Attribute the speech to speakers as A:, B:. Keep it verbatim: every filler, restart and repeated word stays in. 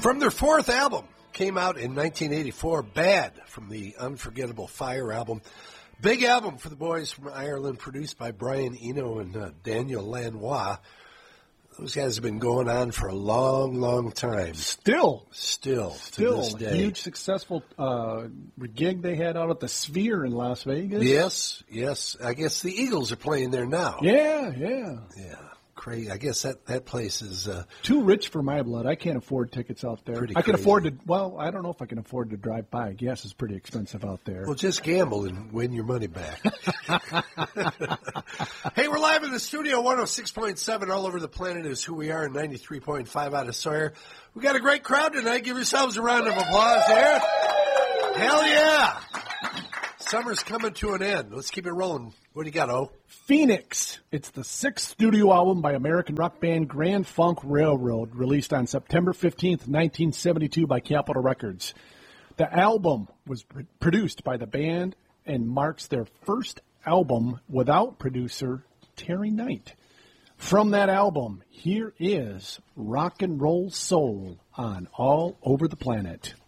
A: From their fourth album, came out in nineteen eighty-four, Bad, from the Unforgettable Fire album. Big album for the boys from Ireland, produced by Brian Eno and uh, Daniel Lanois. Those guys have been going on for a long, long time.
B: Still.
A: Still.
B: Still.
A: To this day.
B: Huge, successful uh, gig they had out at the Sphere in Las Vegas.
A: Yes, yes. I guess the Eagles are playing there now.
B: Yeah, yeah.
A: Yeah. Crazy. I guess that, that place is uh,
B: too rich for my blood. I can't afford tickets out there.
A: Pretty
B: I can
A: crazy.
B: afford to. Well, I don't know if I can afford to drive by. Gas is pretty expensive out there.
A: Well, just gamble and win your money back. Hey, we're live in the studio. one oh six point seven all over the planet is who we are. ninety-three point five out of Sawyer. We got a great crowd tonight. Give yourselves a round of applause here. Hell yeah! Summer's coming to an end. Let's keep it rolling. What do you got, O?
B: Phoenix. It's the sixth studio album by American rock band Grand Funk Railroad, released on September fifteenth, nineteen seventy-two by Capitol Records. The album was pr- produced by the band and marks their first album without producer Terry Knight. From that album, here is Rock and Roll Soul on All Over the Planet.